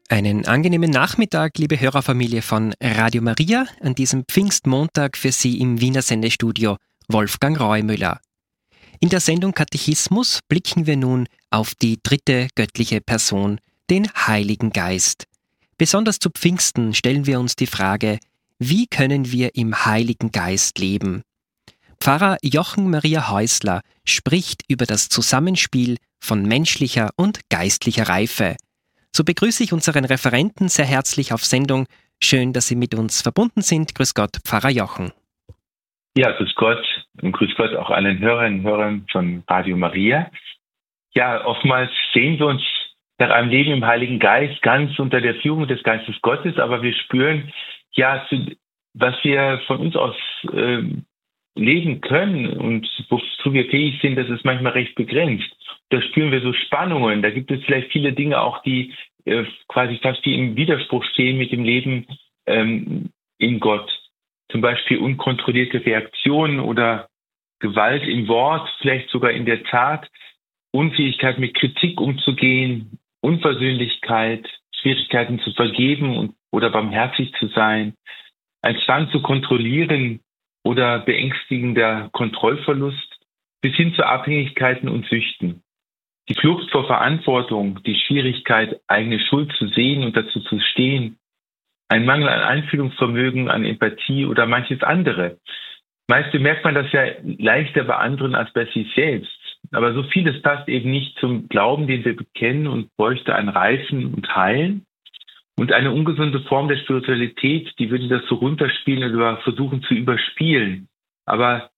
Einen angenehmen Nachmittag, liebe Hörerfamilie von Radio Maria, an diesem Pfingstmontag für Sie im Wiener Sendestudio Wolfgang Reumüller. In der Sendung Katechismus blicken wir nun auf die dritte göttliche Person, den Heiligen Geist. Besonders zu Pfingsten stellen wir uns die Frage, wie können wir im Heiligen Geist leben? Pfarrer Jochen Maria Häusler spricht über das Zusammenspiel von menschlicher und geistlicher Reife. So begrüße ich unseren Referenten sehr herzlich auf Sendung. Schön, dass Sie mit uns verbunden sind. Grüß Gott, Pfarrer Jochen. Ja, grüß Gott und grüß Gott auch allen Hörerinnen und Hörern von Radio Maria. Ja, oftmals sehen wir uns nach einem Leben im Heiligen Geist ganz unter der Führung des Geistes Gottes, aber wir spüren, ja, was wir von uns aus leben können und wozu wir fähig sind, das ist manchmal recht begrenzt. Da spüren wir so Spannungen. Da gibt es vielleicht viele Dinge auch, die quasi fast wie im Widerspruch stehen mit dem Leben in Gott. Zum Beispiel unkontrollierte Reaktionen oder Gewalt im Wort, vielleicht sogar in der Tat, Unfähigkeit mit Kritik umzugehen, Unversöhnlichkeit, Schwierigkeiten zu vergeben oder barmherzig zu sein, ein Zwang zu kontrollieren oder beängstigender Kontrollverlust bis hin zu Abhängigkeiten und Süchten. Die Flucht vor Verantwortung, die Schwierigkeit, eigene Schuld zu sehen und dazu zu stehen, ein Mangel an Einfühlungsvermögen, an Empathie oder manches andere. Meist bemerkt man das ja leichter bei anderen als bei sich selbst. Aber so vieles passt eben nicht zum Glauben, den wir bekennen und bräuchte ein Reifen und Heilen. Und eine ungesunde Form der Spiritualität, die würde das so runterspielen oder versuchen zu überspielen. Aber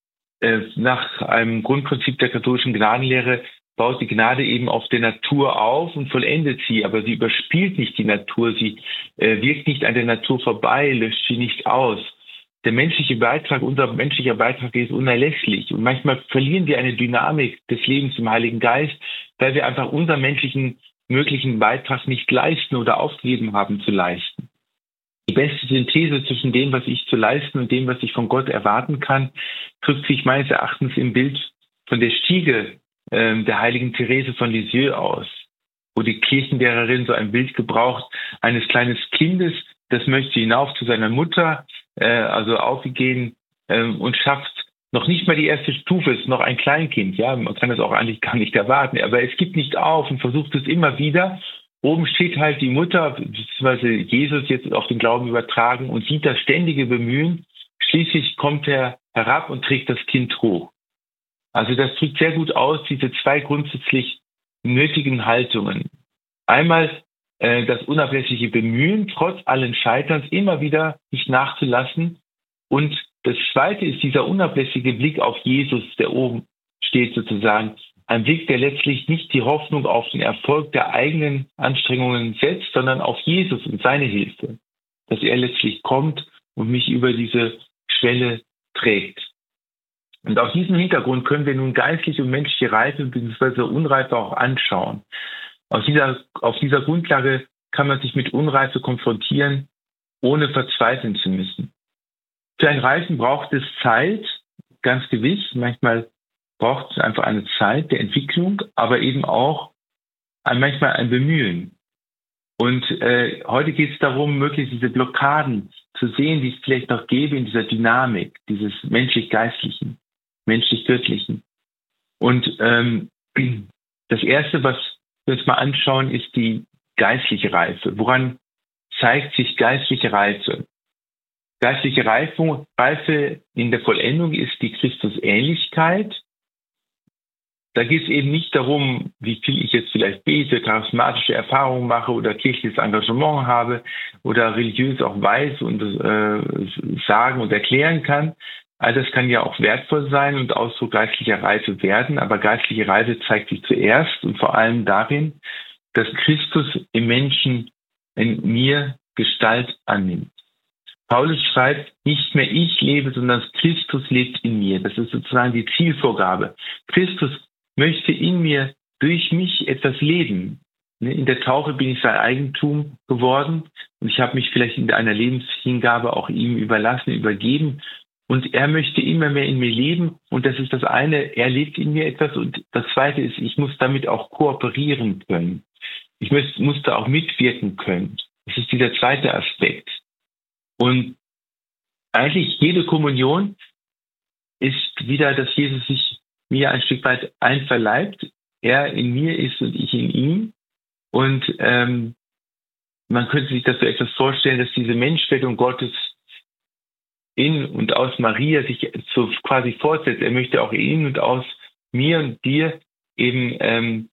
nach einem Grundprinzip der katholischen Gnadenlehre baut die Gnade eben auf der Natur auf und vollendet sie. Aber sie überspielt nicht die Natur, sie wirkt nicht an der Natur vorbei, löscht sie nicht aus. Der menschliche Beitrag, unser menschlicher Beitrag ist unerlässlich. Und manchmal verlieren wir eine Dynamik des Lebens im Heiligen Geist, weil wir einfach unseren menschlichen möglichen Beitrag nicht leisten oder aufgegeben haben zu leisten. Die beste Synthese zwischen dem, was ich zu leisten und dem, was ich von Gott erwarten kann, drückt sich meines Erachtens im Bild von der Stiege der heiligen Therese von Lisieux aus, wo die Kirchenlehrerin so ein Bild gebraucht, eines kleinen Kindes, das möchte hinauf zu seiner Mutter, also aufgehen und schafft noch nicht mal die erste Stufe, ist noch ein Kleinkind, ja, man kann das auch eigentlich gar nicht erwarten, aber es gibt nicht auf und versucht es immer wieder. Oben steht halt die Mutter, beziehungsweise Jesus jetzt auf den Glauben übertragen und sieht das ständige Bemühen. Schließlich kommt er herab und trägt das Kind hoch. Also das drückt sehr gut aus, diese zwei grundsätzlich nötigen Haltungen. Einmal das unablässige Bemühen, trotz allen Scheiterns immer wieder nicht nachzulassen. Und das Zweite ist dieser unablässige Blick auf Jesus, der oben steht sozusagen. Ein Blick, der letztlich nicht die Hoffnung auf den Erfolg der eigenen Anstrengungen setzt, sondern auf Jesus und seine Hilfe. Dass er letztlich kommt und mich über diese Schwelle trägt. Und auf diesem Hintergrund können wir nun geistliche und menschliche Reife bzw. Unreife auch anschauen. Auf dieser Grundlage kann man sich mit Unreife konfrontieren, ohne verzweifeln zu müssen. Für ein Reifen braucht es Zeit, ganz gewiss. Manchmal braucht es einfach eine Zeit der Entwicklung, aber eben auch manchmal ein Bemühen. Und heute geht es darum, möglichst diese Blockaden zu sehen, die es vielleicht noch gäbe in dieser Dynamik, dieses menschlich-geistlichen, menschlich-göttlichen. Und das Erste, was wir uns mal anschauen, ist die geistliche Reife. Woran zeigt sich geistliche Reife? Geistliche Reife in der Vollendung ist die Christusähnlichkeit. Da geht es eben nicht darum, wie viel ich jetzt vielleicht bete, charismatische Erfahrungen mache oder kirchliches Engagement habe oder religiös auch weiß und sagen und erklären kann. All das kann ja auch wertvoll sein und Ausdruck geistlicher Reife werden, aber geistliche Reife zeigt sich zuerst und vor allem darin, dass Christus im Menschen in mir Gestalt annimmt. Paulus schreibt, nicht mehr ich lebe, sondern Christus lebt in mir. Das ist sozusagen die Zielvorgabe. Christus möchte in mir durch mich etwas leben. In der Taufe bin ich sein Eigentum geworden und ich habe mich vielleicht in einer Lebenshingabe auch ihm überlassen, übergeben. Und er möchte immer mehr in mir leben. Und das ist das eine, er lebt in mir etwas. Und das zweite ist, ich muss damit auch kooperieren können. muss da auch mitwirken können. Das ist dieser zweite Aspekt. Und eigentlich jede Kommunion ist wieder, dass Jesus sich mir ein Stück weit einverleibt. Er in mir ist und ich in ihm. Und man könnte sich das so etwas vorstellen, dass diese Menschwerdung Gottes in und aus Maria sich so quasi fortsetzt. Er möchte auch in und aus mir und dir eben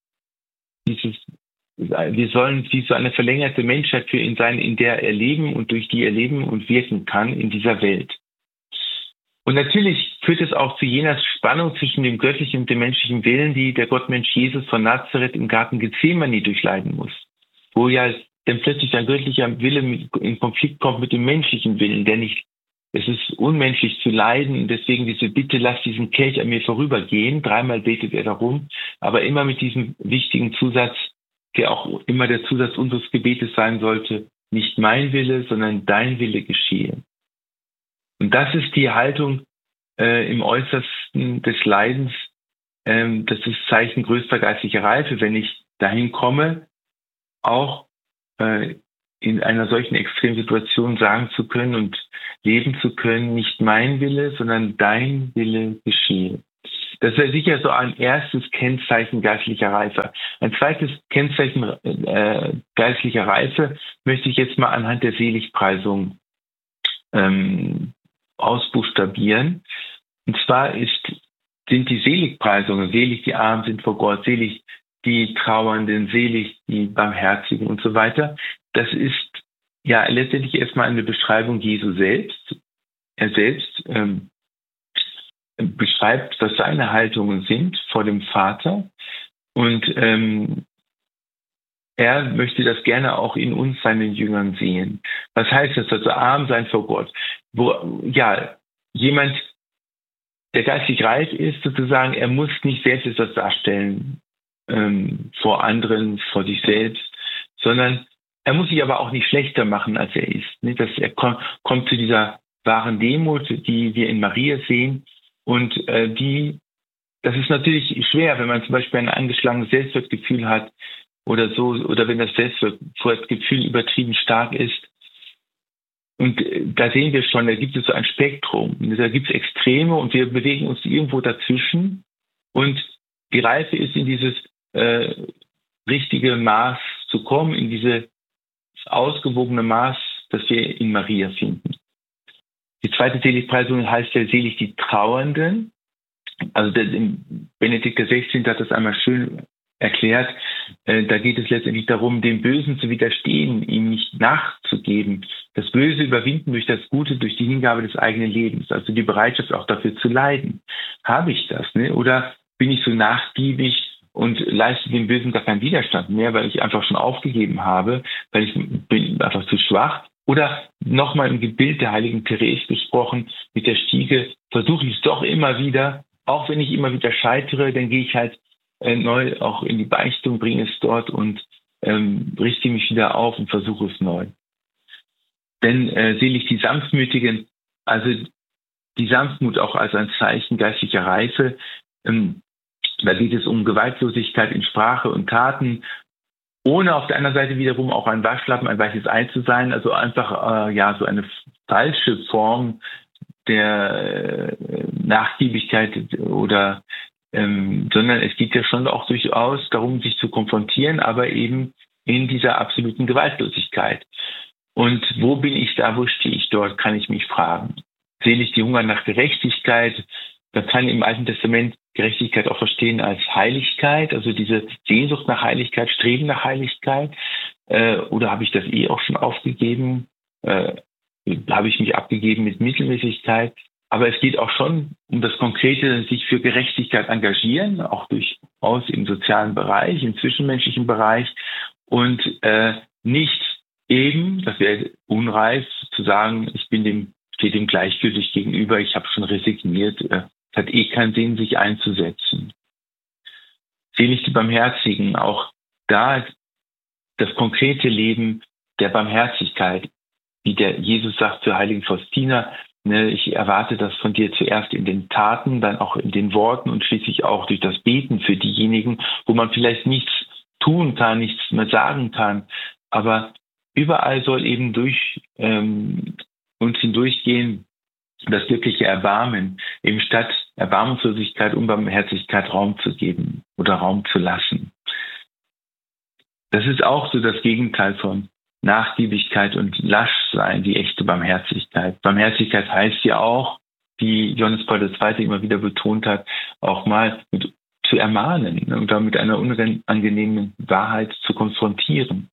wir sollen wie so eine verlängerte Menschheit für ihn sein, in der er leben und durch die er leben und wirken kann in dieser Welt. Und natürlich führt es auch zu jener Spannung zwischen dem göttlichen und dem menschlichen Willen, die der Gottmensch Jesus von Nazareth im Garten Gethsemane durchleiden muss. Wo ja dann plötzlich ein göttlicher Wille in Konflikt kommt mit dem menschlichen Willen, der nicht, es ist unmenschlich zu leiden und deswegen diese Bitte, lass diesen Kelch an mir vorübergehen. 3-mal betet er darum, aber immer mit diesem wichtigen Zusatz, der auch immer der Zusatz unseres Gebetes sein sollte, nicht mein Wille, sondern dein Wille geschehe. Und das ist die Haltung im Äußersten des Leidens. Das ist Zeichen größter geistlicher Reife, wenn ich dahin komme, auch in einer solchen Extremsituation sagen zu können und leben zu können, nicht mein Wille, sondern dein Wille geschehe. Das wäre sicher so ein erstes Kennzeichen geistlicher Reife. Ein zweites Kennzeichen geistlicher Reife möchte ich jetzt mal anhand der Seligpreisung ausbuchstabieren. Und zwar sind die Seligpreisungen, selig die Armen sind vor Gott, selig die Trauernden, selig die Barmherzigen und so weiter. Das ist ja letztendlich erstmal eine Beschreibung Jesu selbst. Er selbst beschreibt, was seine Haltungen sind vor dem Vater. Und er möchte das gerne auch in uns, seinen Jüngern, sehen. Was heißt das? Also arm sein vor Gott. Jemand, der geistig reif ist, sozusagen, er muss nicht selbst etwas darstellen vor anderen, vor sich selbst, sondern er muss sich aber auch nicht schlechter machen, als er ist. Er kommt zu dieser wahren Demut, die wir in Maria sehen. Und das ist natürlich schwer, wenn man zum Beispiel ein angeschlagenes Selbstwertgefühl hat oder so, oder wenn das Selbstwertgefühl übertrieben stark ist. Und da sehen wir schon, da gibt es so ein Spektrum. Da gibt es Extreme und wir bewegen uns irgendwo dazwischen. Und die Reife ist, in dieses richtige Maß zu kommen, in dieses ausgewogene Maß, das wir in Maria finden. Die zweite Seligpreisung heißt ja selig die Trauernden. Also Benedikt XVI. Hat das einmal schön erklärt. Da geht es letztendlich darum, dem Bösen zu widerstehen, ihm nicht nachzugeben. Das Böse überwinden durch das Gute, durch die Hingabe des eigenen Lebens. Also die Bereitschaft auch dafür zu leiden. Habe ich das? Oder bin ich so nachgiebig und leiste dem Bösen gar keinen Widerstand mehr, weil ich einfach schon aufgegeben habe, weil ich bin einfach zu schwach? Oder nochmal im Bild der heiligen Therese gesprochen, mit der Stiege, versuche ich es doch immer wieder, auch wenn ich immer wieder scheitere, dann gehe ich halt neu auch in die Beichtung, bringe es dort und richte mich wieder auf und versuche es neu. Denn selig die Sanftmütigen, also die Sanftmut auch als ein Zeichen geistlicher Reife, da geht es um Gewaltlosigkeit in Sprache und Taten, ohne auf der anderen Seite wiederum auch ein Waschlappen, ein weiches Ei zu sein, also einfach so eine falsche Form der Nachgiebigkeit oder sondern es geht ja schon auch durchaus darum, sich zu konfrontieren, aber eben in dieser absoluten Gewaltlosigkeit. Und wo bin ich da, wo stehe ich dort, kann ich mich fragen. Selig die Hunger nach Gerechtigkeit, man kann im Alten Testament Gerechtigkeit auch verstehen als Heiligkeit, also diese Sehnsucht nach Heiligkeit, Streben nach Heiligkeit. Oder habe ich das auch schon aufgegeben? Habe ich mich abgegeben mit Mittelmäßigkeit? Aber es geht auch schon um das Konkrete, sich für Gerechtigkeit engagieren, auch durchaus im sozialen Bereich, im zwischenmenschlichen Bereich und nicht eben, das wäre unreif, zu sagen, stehe dem gleichgültig gegenüber, ich habe schon resigniert, es hat keinen Sinn, sich einzusetzen. Selig die Barmherzigen, auch da das konkrete Leben der Barmherzigkeit, wie der Jesus sagt zur heiligen Faustina, ich erwarte das von dir zuerst in den Taten, dann auch in den Worten und schließlich auch durch das Beten für diejenigen, wo man vielleicht nichts tun kann, nichts mehr sagen kann. Aber überall soll eben durch uns hindurchgehen das wirkliche Erbarmen, eben statt Erbarmungslosigkeit, Unbarmherzigkeit Raum zu geben oder Raum zu lassen. Das ist auch so das Gegenteil von Nachgiebigkeit und Laschsein, die echte Barmherzigkeit. Barmherzigkeit heißt ja auch, wie Johannes Paul II. Immer wieder betont hat, auch mal zu ermahnen oder mit einer unangenehmen Wahrheit zu konfrontieren.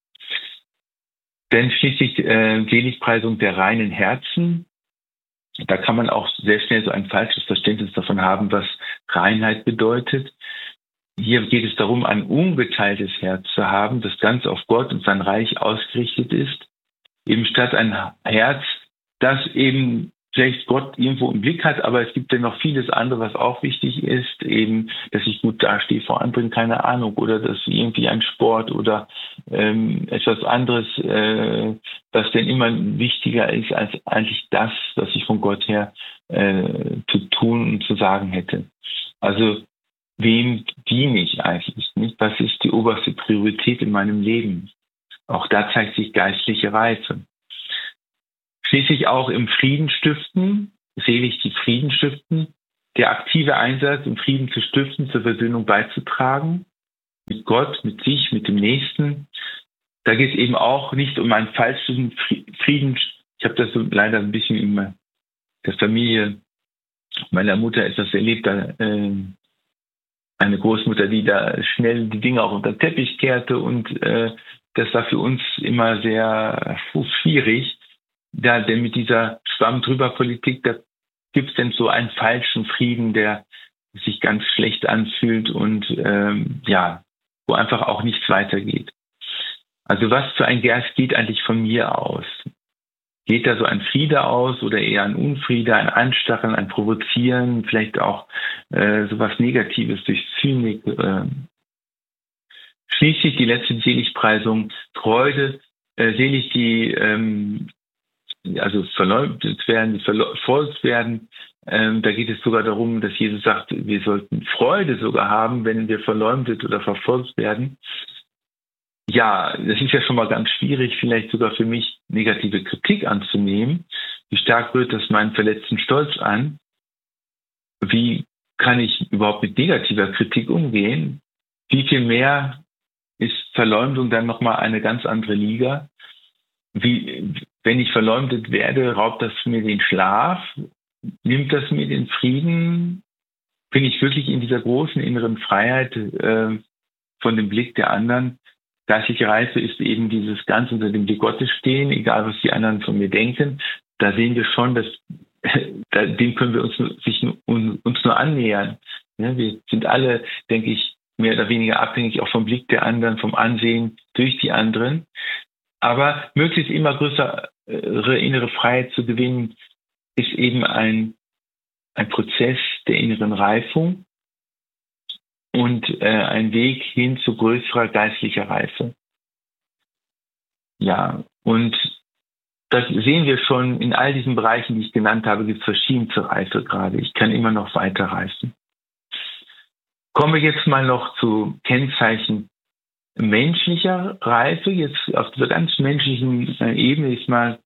Denn schließlich Seligpreisung der reinen Herzen, da kann man auch sehr schnell so ein falsches Verständnis davon haben, was Reinheit bedeutet. Hier geht es darum, ein ungeteiltes Herz zu haben, das ganz auf Gott und sein Reich ausgerichtet ist, eben statt ein Herz, das eben vielleicht Gott irgendwo im Blick hat, aber es gibt ja noch vieles andere, was auch wichtig ist, eben, dass ich gut dastehe vor anderen, keine Ahnung, oder dass irgendwie ein Sport oder etwas anderes, das denn immer wichtiger ist als eigentlich das, was ich von Gott her zu tun und zu sagen hätte. Also wem diene ich eigentlich? Nicht? Was ist die oberste Priorität in meinem Leben? Auch da zeigt sich geistliche Reife. Schließlich auch im Frieden stiften, selig die Frieden stiften, der aktive Einsatz, um Frieden zu stiften, zur Versöhnung beizutragen, mit Gott, mit sich, mit dem Nächsten. Da geht es eben auch nicht um einen falschen Frieden. Ich habe das so leider ein bisschen in der Familie meiner Mutter etwas erlebt, eine Großmutter, die da schnell die Dinge auch unter den Teppich kehrte und das war für uns immer sehr schwierig. Da, denn mit dieser Schwamm-drüber-Politik, da gibt es denn so einen falschen Frieden, der sich ganz schlecht anfühlt und wo einfach auch nichts weitergeht. Also was für ein Geist geht eigentlich von mir aus? Geht da so ein Friede aus oder eher ein Unfriede, ein Anstacheln, ein Provozieren, vielleicht auch sowas Negatives durch Zynik? Schließlich die letzte Seligpreisung, Freude, selig die also verleumdet werden, die verfolgt werden. Da geht es sogar darum, dass Jesus sagt, wir sollten Freude sogar haben, wenn wir verleumdet oder verfolgt werden. Ja, das ist ja schon mal ganz schwierig, vielleicht sogar für mich negative Kritik anzunehmen. Wie stark rührt das meinen verletzten Stolz an? Wie kann ich überhaupt mit negativer Kritik umgehen? Wie viel mehr ist Verleumdung dann nochmal eine ganz andere Liga? Wenn ich verleumdet werde, raubt das mir den Schlaf? Nimmt das mir den Frieden? Bin ich wirklich in dieser großen inneren Freiheit von dem Blick der anderen? Geistliche Reife ist eben dieses ganz unter dem Blick Gottes stehen, egal was die anderen von mir denken. Da sehen wir schon, dass dem können wir uns nur annähern. Ja, wir sind alle, denke ich, mehr oder weniger abhängig auch vom Blick der anderen, vom Ansehen durch die anderen. Aber möglichst immer größere innere Freiheit zu gewinnen, ist eben ein Prozess der inneren Reifung und ein Weg hin zu größerer geistlicher Reife. Ja, und das sehen wir schon in all diesen Bereichen, die ich genannt habe, gibt es verschiedenste Reife gerade. Ich kann immer noch weiter reifen. Kommen wir jetzt mal noch zu Kennzeichen menschlicher Reife. Jetzt auf dieser ganz menschlichen Ebene ist mal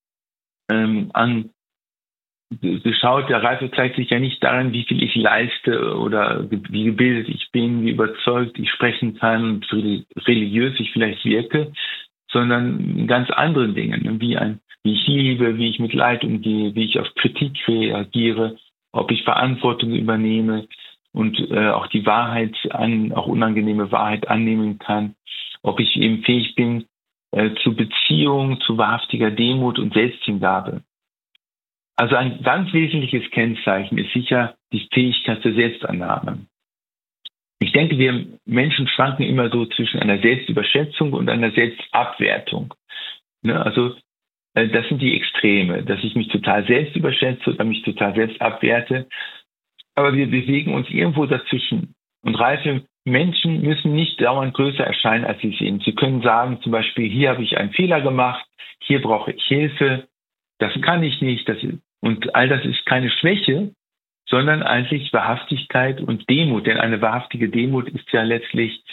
angeschaut, der Reife zeigt sich ja nicht darin, wie viel ich leiste oder wie gebildet ich bin, wie überzeugt ich sprechen kann und religiös ich vielleicht wirke, sondern in ganz anderen Dingen, wie ich liebe, wie ich mit Leid umgehe, wie ich auf Kritik reagiere, ob ich Verantwortung übernehme und auch die Wahrheit auch unangenehme Wahrheit annehmen kann, ob ich eben fähig bin zu Beziehung, zu wahrhaftiger Demut und Selbsthingabe. Also ein ganz wesentliches Kennzeichen ist sicher die Fähigkeit zur Selbstannahme. Ich denke, wir Menschen schwanken immer so zwischen einer Selbstüberschätzung und einer Selbstabwertung. Ne? Also das sind die Extreme, dass ich mich total selbst überschätze oder mich total selbst abwerte. Aber wir bewegen uns irgendwo dazwischen. Und reife Menschen müssen nicht dauernd größer erscheinen, als sie sind. Sie können sagen, zum Beispiel, hier habe ich einen Fehler gemacht, hier brauche ich Hilfe, das kann ich nicht. Und all das ist keine Schwäche, sondern eigentlich Wahrhaftigkeit und Demut. Denn eine wahrhaftige Demut ist ja letztlich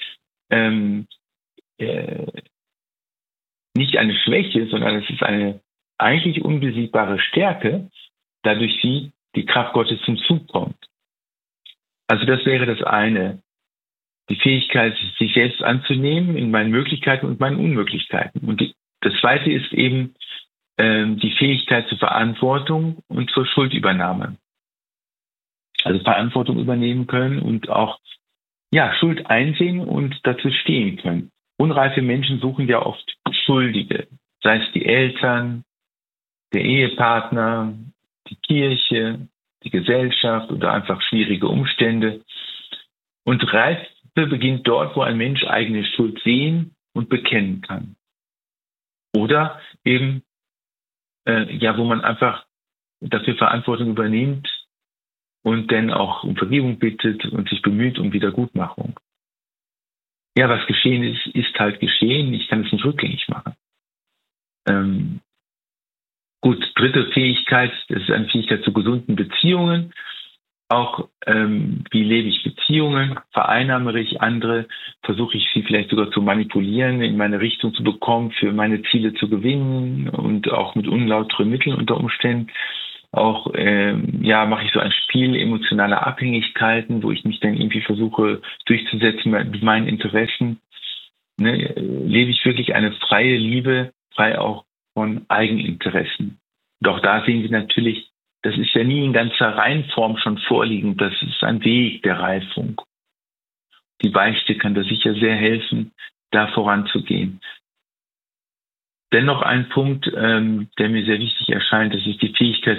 ähm, äh, nicht eine Schwäche, sondern es ist eine eigentlich unbesiegbare Stärke, da durch sie die Kraft Gottes zum Zug kommt. Also das wäre das eine. Die Fähigkeit, sich selbst anzunehmen in meinen Möglichkeiten und meinen Unmöglichkeiten. Und das zweite ist eben die Fähigkeit zur Verantwortung und zur Schuldübernahme. Also Verantwortung übernehmen können und auch Schuld einsehen und dazu stehen können. Unreife Menschen suchen ja oft Schuldige, sei es die Eltern, der Ehepartner, die Kirche, die Gesellschaft oder einfach schwierige Umstände. Und Reife beginnt dort, wo ein Mensch eigene Schuld sehen und bekennen kann. Oder eben, wo man einfach dafür Verantwortung übernimmt und dann auch um Vergebung bittet und sich bemüht um Wiedergutmachung. Ja, was geschehen ist, ist halt geschehen. Ich kann es nicht rückgängig machen. Dritte Fähigkeit, das ist eine Fähigkeit zu gesunden Beziehungen. Auch wie lebe ich Beziehungen, vereinnahme ich andere, versuche ich sie vielleicht sogar zu manipulieren, in meine Richtung zu bekommen, für meine Ziele zu gewinnen und auch mit unlauteren Mitteln unter Umständen. Auch mache ich so ein Spiel emotionaler Abhängigkeiten, wo ich mich dann irgendwie versuche durchzusetzen mit meinen Interessen. Ne? Lebe ich wirklich eine freie Liebe, frei auch von Eigeninteressen. Doch da sehen wir natürlich, das ist ja nie in ganzer Reihenform schon vorliegend. Das ist ein Weg der Reifung. Die Beichte kann da sicher sehr helfen, da voranzugehen. Dennoch ein Punkt, der mir sehr wichtig erscheint, das ist die Fähigkeit,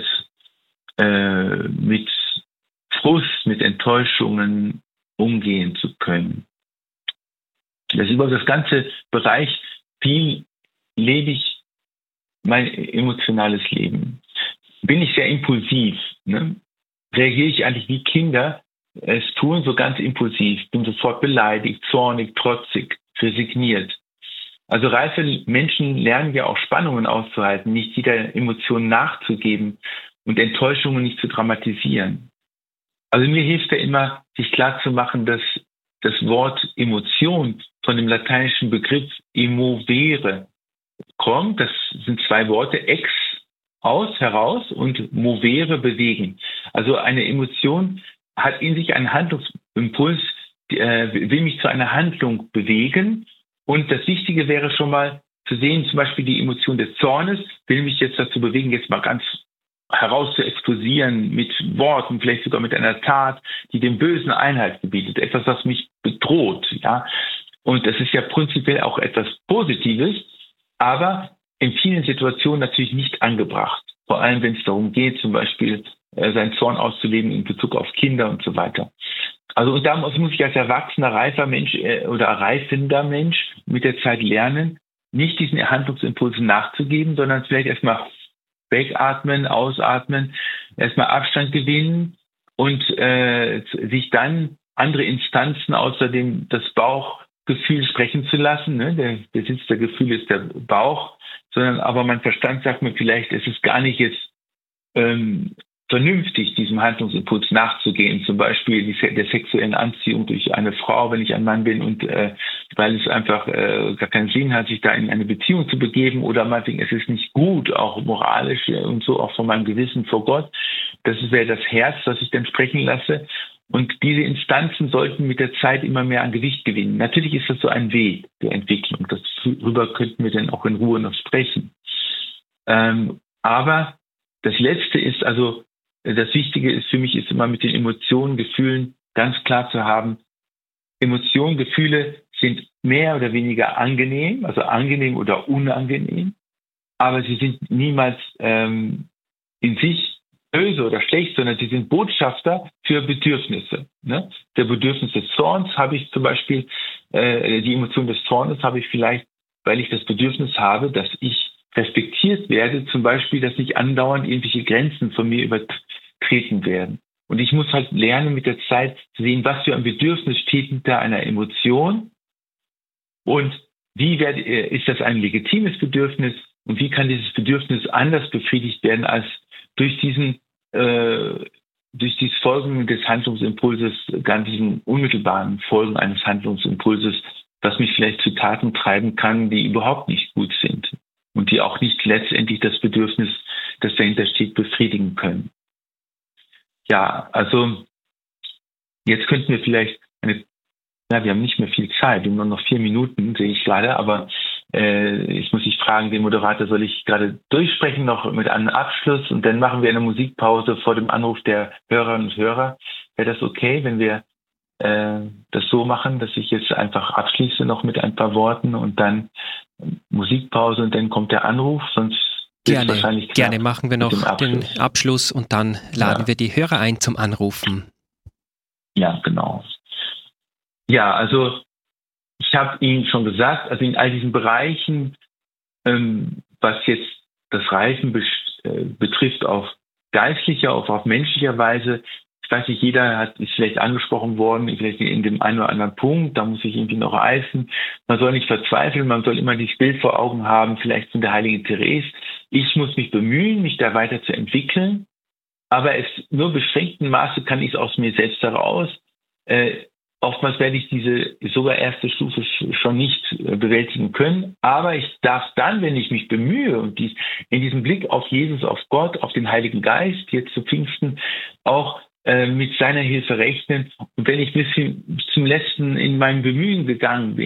mit Frust, mit Enttäuschungen umgehen zu können. Das ist über das ganze Bereich, wie lebe ich mein emotionales Leben. Bin ich sehr impulsiv? Ne? Reagiere ich eigentlich wie Kinder es tun, so ganz impulsiv? Bin sofort beleidigt, zornig, trotzig, resigniert. Also reife Menschen lernen ja auch Spannungen auszuhalten, nicht jeder Emotion nachzugeben und Enttäuschungen nicht zu dramatisieren. Also mir hilft ja immer, sich klarzumachen, dass das Wort Emotion von dem lateinischen Begriff emovere kommt. Das sind zwei Worte, ex, heraus und movere, bewegen. Also eine Emotion hat in sich einen Handlungsimpuls, will mich zu einer Handlung bewegen. Und das Wichtige wäre schon mal zu sehen, zum Beispiel die Emotion des Zornes, will mich jetzt dazu bewegen, jetzt mal ganz heraus zu explodieren mit Worten, vielleicht sogar mit einer Tat, die dem Bösen Einhalt gebietet, etwas, was mich bedroht. Ja? Und das ist ja prinzipiell auch etwas Positives, aber in vielen Situationen natürlich nicht angebracht. Vor allem, wenn es darum geht, zum Beispiel seinen Zorn auszuleben in Bezug auf Kinder und so weiter. Also und da muss ich als erwachsener, reifer Mensch oder reifender Mensch mit der Zeit lernen, nicht diesen Handlungsimpulsen nachzugeben, sondern vielleicht erstmal wegatmen, ausatmen, erstmal Abstand gewinnen und sich dann andere Instanzen außer das Bauchgefühl sprechen zu lassen. Ne? Der Sitz der Gefühle ist der Bauch, sondern aber mein Verstand sagt mir vielleicht, es ist gar nicht jetzt vernünftig, diesem Handlungsimpuls nachzugehen, zum Beispiel der sexuellen Anziehung durch eine Frau, wenn ich ein Mann bin und weil es einfach gar keinen Sinn hat, sich da in eine Beziehung zu begeben oder meinetwegen, es ist nicht gut, auch moralisch und so, auch von meinem Gewissen vor Gott. Das wäre das Herz, das ich dann sprechen lasse. Und diese Instanzen sollten mit der Zeit immer mehr an Gewicht gewinnen. Natürlich ist das so ein Weg der Entwicklung. Darüber könnten wir dann auch in Ruhe noch sprechen. Aber das Letzte ist also, das Wichtige ist für mich, ist immer mit den Emotionen, Gefühlen ganz klar zu haben, Emotionen, Gefühle sind mehr oder weniger angenehm, also angenehm oder unangenehm, aber sie sind niemals in sich böse oder schlecht, sondern sie sind Botschafter für Bedürfnisse. Ne? Der Bedürfnis des Zorns habe ich zum Beispiel, die Emotion des Zornes habe ich vielleicht, weil ich das Bedürfnis habe, dass ich respektiert werde, zum Beispiel, dass nicht andauernd irgendwelche Grenzen von mir übertreten werden. Und ich muss halt lernen, mit der Zeit zu sehen, was für ein Bedürfnis steht hinter einer Emotion und ist das ein legitimes Bedürfnis und wie kann dieses Bedürfnis anders befriedigt werden als durch dieses Folgen des Handlungsimpulses, ganz diesen unmittelbaren Folgen eines Handlungsimpulses, was mich vielleicht zu Taten treiben kann, die überhaupt nicht gut sind und die auch nicht letztendlich das Bedürfnis, das dahinter steht, befriedigen können. Ja, also jetzt könnten wir vielleicht wir haben nicht mehr viel Zeit, wir haben nur noch 4 Minuten, sehe ich gerade, aber ich muss dich fragen, den Moderator, soll ich gerade durchsprechen noch mit einem Abschluss und dann machen wir eine Musikpause vor dem Anruf der Hörerinnen und Hörer. Wäre das okay, wenn wir das so machen, dass ich jetzt einfach abschließe noch mit ein paar Worten und dann Musikpause und dann kommt der Anruf, sonst gerne, wahrscheinlich gerne machen wir noch den Abschluss und dann laden wir die Hörer ein zum Anrufen. Ja, genau. Ja, also ich habe Ihnen schon gesagt, also in all diesen Bereichen, was jetzt das Reifen betrifft, auf geistlicher, auf menschlicher Weise, ich weiß nicht, jeder ist vielleicht angesprochen worden, vielleicht in dem einen oder anderen Punkt, da muss ich irgendwie noch reifen. Man soll nicht verzweifeln, man soll immer dieses Bild vor Augen haben, vielleicht von der heiligen Therese. Ich muss mich bemühen, mich da weiter zu entwickeln, aber nur beschränkten Maße kann ich es aus mir selbst heraus. Oftmals werde ich diese sogar erste Stufe schon nicht bewältigen können, aber ich darf dann, wenn ich mich bemühe und in diesem Blick auf Jesus, auf Gott, auf den Heiligen Geist, jetzt zu Pfingsten, auch mit seiner Hilfe rechnen. Und wenn ich bis zum Letzten in meinem Bemühen gegangen bin,